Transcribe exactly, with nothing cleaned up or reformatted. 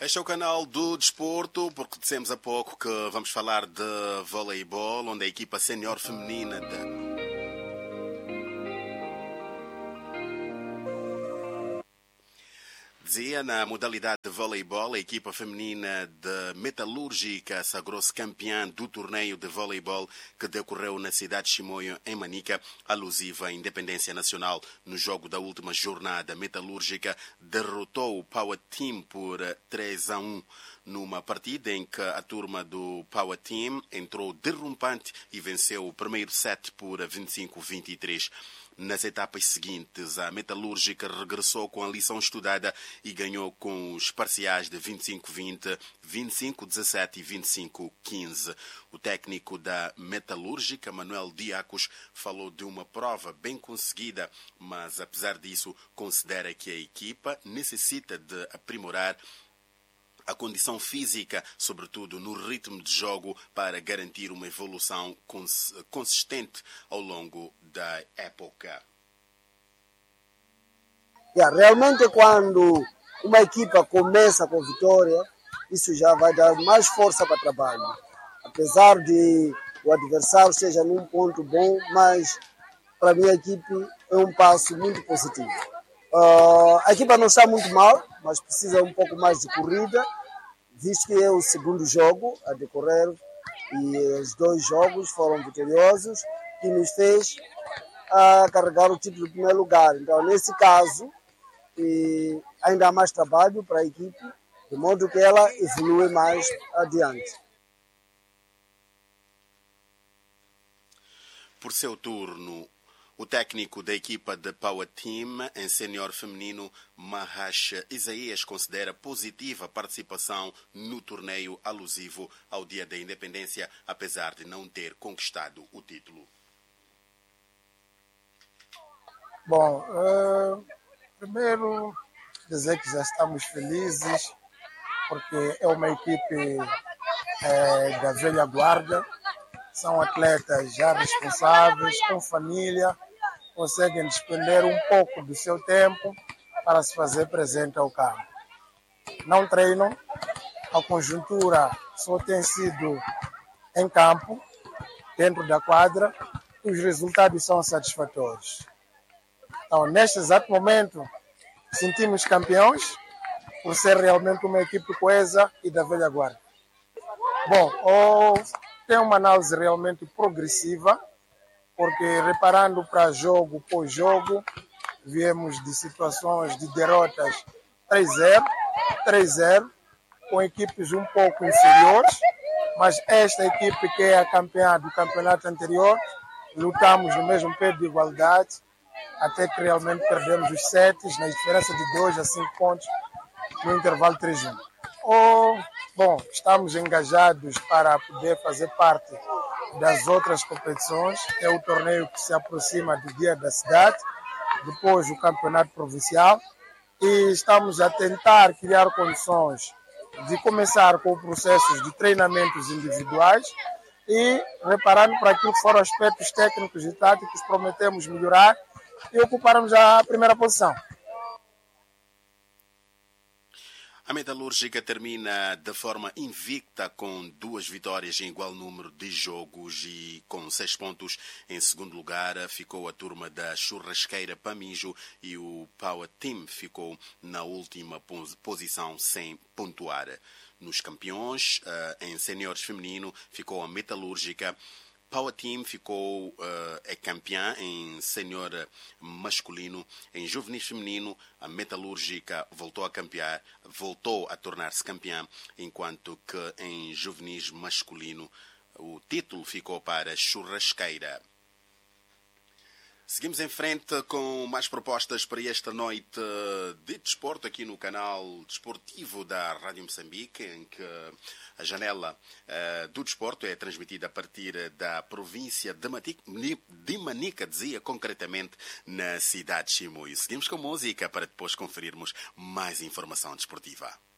Este é o canal do Desporto, porque dissemos há pouco que vamos falar de voleibol, onde a equipa sénior feminina de... Dizia, na modalidade de voleibol, a equipa feminina de Metalúrgica sagrou-se campeã do torneio de voleibol que decorreu na cidade de Chimoio, em Manica, alusiva à independência nacional. No jogo da última jornada, Metalúrgica derrotou o Power Team por três a um. Numa partida em que a turma do Power Team entrou derrompante e venceu o primeiro set por vinte e cinco a vinte e três. Nas etapas seguintes, a Metalúrgica regressou com a lição estudada e ganhou com os parciais de vinte e cinco a vinte, vinte e cinco a dezassete e vinte e cinco a quinze. O técnico da Metalúrgica, Manuel Diacos, falou de uma prova bem conseguida, mas apesar disso considera que a equipa necessita de aprimorar a condição física, sobretudo no ritmo de jogo, para garantir uma evolução cons- consistente ao longo da época. Yeah, realmente, quando uma equipa começa com vitória, isso já vai dar mais força para o trabalho. Apesar de o adversário seja num ponto bom, mas para a minha equipe é um passo muito positivo. Uh, a equipa não está muito mal, mas precisa um pouco mais de corrida, visto que é o segundo jogo a decorrer e os dois jogos foram vitoriosos, que nos fez uh, carregar o título em primeiro lugar. Então, nesse caso, e ainda há mais trabalho para a equipe, de modo que ela evolui mais adiante. Por seu turno, o técnico da equipa de Power Team em sénior feminino, Mahash Isaías, considera positiva a participação no torneio alusivo ao Dia da Independência, apesar de não ter conquistado o título. Bom, uh, primeiro dizer que já estamos felizes, porque é uma equipe uh, da velha guarda, são atletas já responsáveis, com família, conseguem despender um pouco do seu tempo para se fazer presente ao campo. Não treinam, a conjuntura só tem sido em campo, dentro da quadra, e os resultados são satisfatórios. Então, neste exato momento, sentimos campeões por ser realmente uma equipe coesa e da velha guarda. Bom, oh, tem uma análise realmente progressiva, porque reparando para jogo por jogo, viemos de situações de derrotas três a zero, três a zero, com equipes um pouco inferiores, mas esta equipe que é a campeã do campeonato anterior, lutamos no mesmo pé de igualdade, até que realmente perdemos os setes, na diferença de dois a cinco pontos, no intervalo três a um. Oh, bom, estamos engajados para poder fazer parte das outras competições. É o torneio que se aproxima do Dia da Cidade, depois o campeonato provincial, e estamos a tentar criar condições de começar com processos de treinamentos individuais e, reparando para aquilo que foram aspectos técnicos e táticos, prometemos melhorar e ocuparmos a primeira posição. A Metalúrgica termina de forma invicta com duas vitórias em igual número de jogos e com seis pontos. Em segundo lugar ficou a turma da Churrasqueira Paminjo e o Power Team ficou na última posição sem pontuar. Nos campeões, em séniores feminino, ficou a Metalúrgica. Power Team ficou uh, é campeã em sénior masculino. Em juvenis feminino, a Metalúrgica voltou a campear, voltou a tornar-se campeã, enquanto que em juvenis masculino o título ficou para Churrasqueira. Seguimos em frente com mais propostas para esta noite de desporto aqui no canal desportivo da Rádio Moçambique, em que a janela uh, do desporto é transmitida a partir da província de, Matic, de Manica, dizia concretamente na cidade de Chimoio. Seguimos com música para depois conferirmos mais informação desportiva.